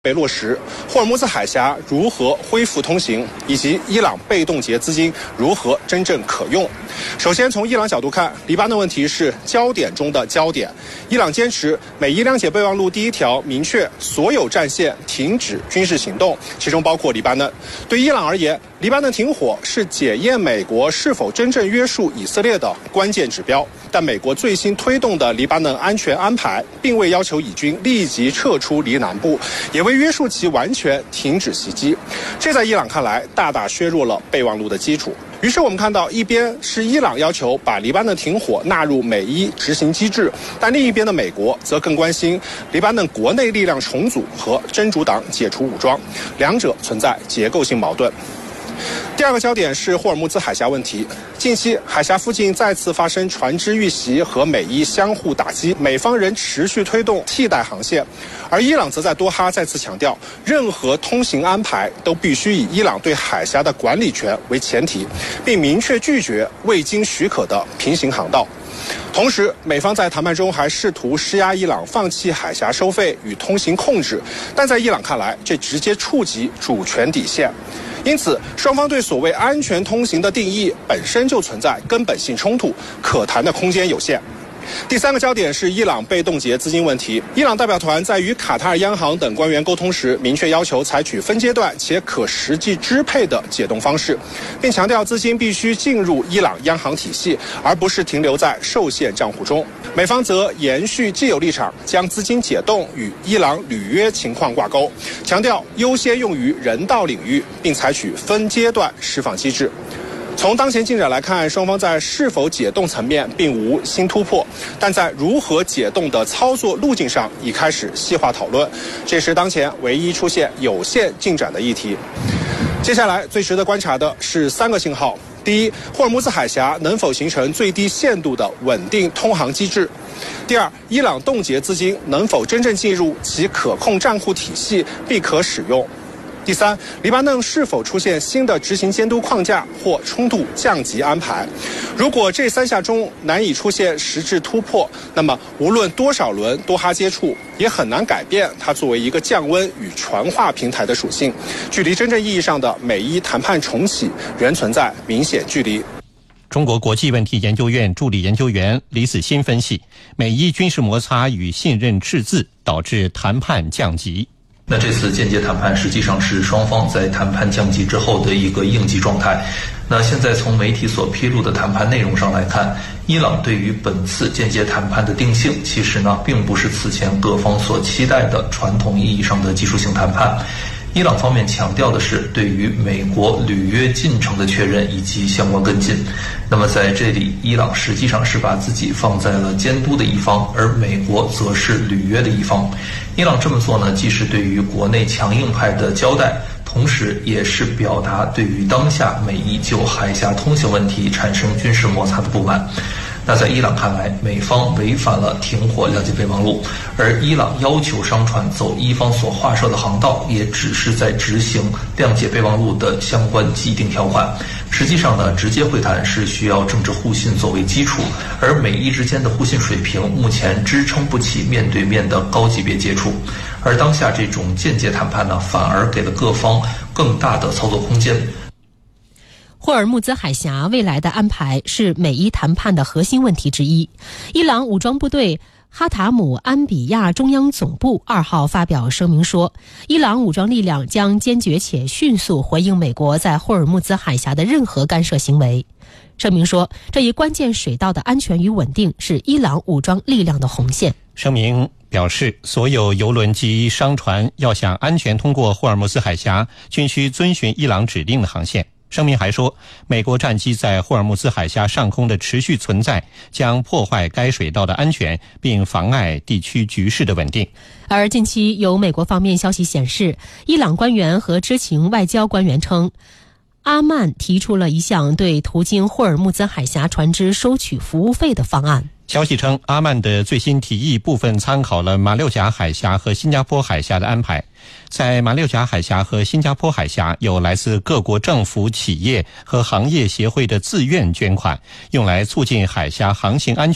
被落实，霍尔木兹海峡如何恢复通行，以及伊朗被冻结资金如何真正可用。首先从伊朗角度看，黎巴嫩问题是焦点中的焦点。伊朗坚持美伊谅解备忘录第1条明确所有战线停止军事行动，其中包括黎巴嫩。对伊朗而言，黎巴嫩停火是检验美国是否真正约束以色列的关键指标。但美国最新推动的黎巴嫩安全安排，并未要求以军立即撤出黎南部，也未约束其完全停止袭击。这在伊朗看来，大大削弱了备忘录的基础。于是我们看到，一边是伊朗要求把黎巴嫩停火纳入美伊执行机制，但另一边的美国则更关心黎巴嫩国内力量重组和真主党解除武装，两者存在结构性矛盾。第二个焦点是霍尔木兹海峡问题。近期海峡附近再次发生船只遇袭和美伊相互打击，美方仍持续推动替代航线，而伊朗则在多哈再次强调，任何通行安排都必须以伊朗对海峡的管理权为前提，并明确拒绝未经许可的平行航道。同时，美方在谈判中还试图施压伊朗放弃海峡收费与通行控制，但在伊朗看来，这直接触及主权底线。因此，双方对所谓安全通行的定义本身就存在根本性冲突，可谈的空间有限。第三个焦点是伊朗被冻结资金问题。伊朗代表团在与卡塔尔央行等官员沟通时，明确要求采取分阶段且可实际支配的解冻方式，并强调资金必须进入伊朗央行体系，而不是停留在受限账户中。美方则延续既有立场，将资金解冻与伊朗履约情况挂钩，强调优先用于人道领域，并采取分阶段释放机制。从当前进展来看，双方在是否解冻层面并无新突破，但在如何解冻的操作路径上已开始细化讨论，这是当前唯一出现有限进展的议题。接下来最值得观察的是3个信号：第一，霍尔木兹海峡能否形成最低限度的稳定通航机制；第二，伊朗冻结资金能否真正进入其可控账户体系并可使用；第三，黎巴嫩是否出现新的执行监督框架或冲突降级安排？如果这3项中难以出现实质突破，那么无论多少轮多哈接触，也很难改变它作为一个降温与传话平台的属性，距离真正意义上的美伊谈判重启仍存在明显距离。 中国国际问题研究院助理研究员李子欣分析，美伊军事摩擦与信任赤字导致谈判降级。 那这次间接谈判实际上是双方在谈判降级之后的一个应急状态。那现在从媒体所披露的谈判内容上来看，伊朗对于本次间接谈判的定性，其实呢并不是此前各方所期待的传统意义上的技术性谈判。伊朗方面强调的是对于美国履约进程的确认以及相关跟进。那么在这里，伊朗实际上是把自己放在了监督的一方，而美国则是履约的一方。伊朗这么做呢，既是对于国内强硬派的交代，同时也是表达对于当下美伊就海峡通行问题产生军事摩擦的不满。那在伊朗看来，美方违反了停火谅解备忘录，而伊朗要求商船走伊方所划设的航道，也只是在执行谅解备忘录的相关既定条款。实际上呢，直接会谈是需要政治互信作为基础，而美伊之间的互信水平目前支撑不起面对面的高级别接触，而当下这种间接谈判呢，反而给了各方更大的操作空间。 霍尔木兹海峡未来的安排是美伊谈判的核心问题之一。伊朗武装部队哈塔姆安比亚中央总部2号发表声明说，伊朗武装力量将坚决且迅速回应美国在霍尔木兹海峡的任何干涉行为。声明说，这一关键水道的安全与稳定是伊朗武装力量的红线。 声明表示，所有油轮及商船要想安全通过霍尔木兹海峡，均需遵循伊朗指定的航线。声明还说，美国战机在霍尔木兹海峡上空的持续存在将破坏该水道的安全，并妨碍地区局势的稳定。 而近期有美国方面消息显示，伊朗官员和知情外交官员称，阿曼提出了一项对途经霍尔木兹海峡船只收取服务费的方案。 消息称，阿曼的最新提议部分参考了马六甲海峡和新加坡海峡的安排。在马六甲海峡和新加坡海峡，有来自各国政府、企业和行业协会的自愿捐款，用来促进海峡航行安全。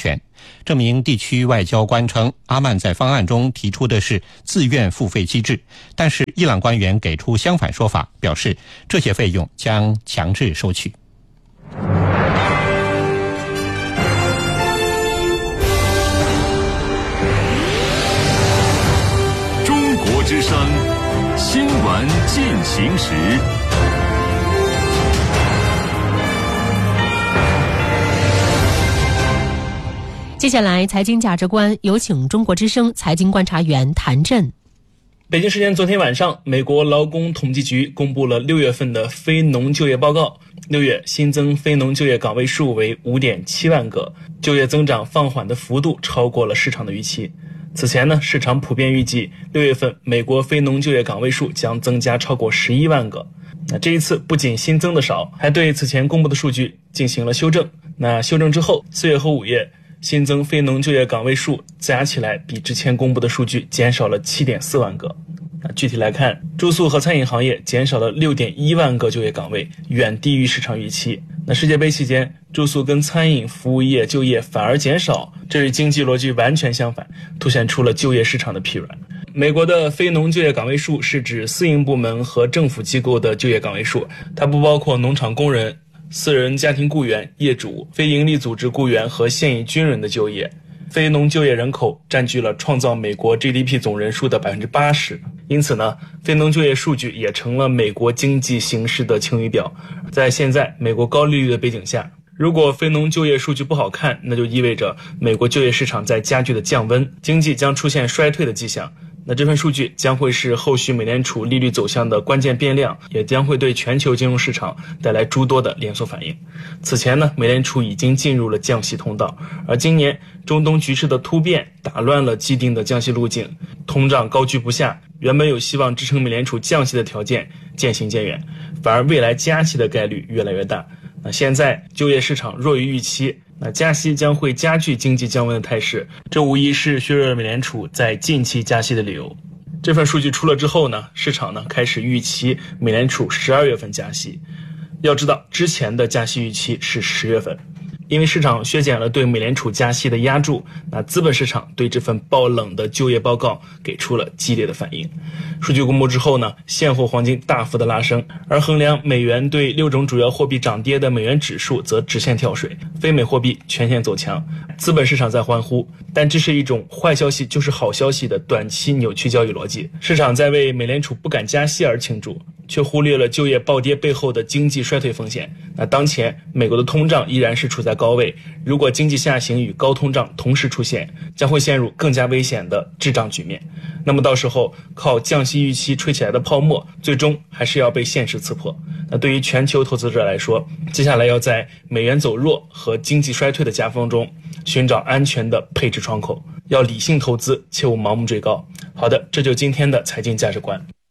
这名地区外交官称，阿曼在方案中提出的是自愿付费机制，但是伊朗官员给出相反说法，表示这些费用将强制收取。 中国之声新闻进行时。 接下来财经价值观，有请中国之声财经观察员谭震。 北京时间昨天晚上，美国劳工统计局公布了6月份的非农就业报告。6月新增非农就业岗位数为 5.7 万个，就业增长放缓的幅度超过了市场的预期。此前呢，市场普遍预计6月份美国非农就业岗位数将增加超过11万个。那这一次不仅新增的少，还对此前公布的数据进行了修正。那修正之后，4月和5月新增非农就业岗位数加起来比之前公布的数据减少了 7.4 万个。具体来看，住宿和餐饮行业减少了 6.1 万个就业岗位，远低于市场预期。那世界杯期间，住宿跟餐饮服务业就业反而减少，这与经济逻辑完全相反，凸显出了就业市场的疲软。美国的非农就业岗位数是指私营部门和政府机构的就业岗位数，它不包括农场工人、私人家庭雇员、业主、非营利组织雇员和现役军人的就业。非农就业人口占据了创造美国 GDP 总人数的 80%， 因此呢，非农就业数据也成了美国经济形势的晴雨表。在现在美国高利率的背景下，如果非农就业数据不好看，那就意味着美国就业市场在加剧的降温，经济将出现衰退的迹象。那这份数据将会是后续美联储利率走向的关键变量，也将会对全球金融市场带来诸多的连锁反应。此前呢，美联储已经进入了降息通道，而今年中东局势的突变打乱了既定的降息路径，通胀高居不下，原本有希望支撑美联储降息的条件渐行渐远，反而未来加息的概率越来越大。那现在就业市场弱于预期，那加息将会加剧经济降温的态势，这无疑是削弱了美联储在近期加息的理由。这份数据出了之后呢，市场呢开始预期美联储12月份加息。要知道，之前的加息预期是10月份。因为市场削减了对美联储加息的压注，那资本市场对这份爆冷的就业报告给出了激烈的反应。数据公布之后呢，现货黄金大幅的拉升，而衡量美元对6种主要货币涨跌的美元指数则直线跳水，非美货币全线走强。资本市场在欢呼，但这是一种坏消息就是好消息的短期扭曲交易逻辑。市场在为美联储不敢加息而庆祝，却忽略了就业暴跌背后的经济衰退风险。那当前美国的通胀依然是处在高位，如果经济下行与高通胀同时出现，将会陷入更加危险的滞胀局面。那么到时候靠降息预期吹起来的泡沫，最终还是要被现实刺破。那对于全球投资者来说，接下来要在美元走弱和经济衰退的夹缝中寻找安全的配置窗口，要理性投资，切勿盲目追高。好的，这就今天的财经价值观。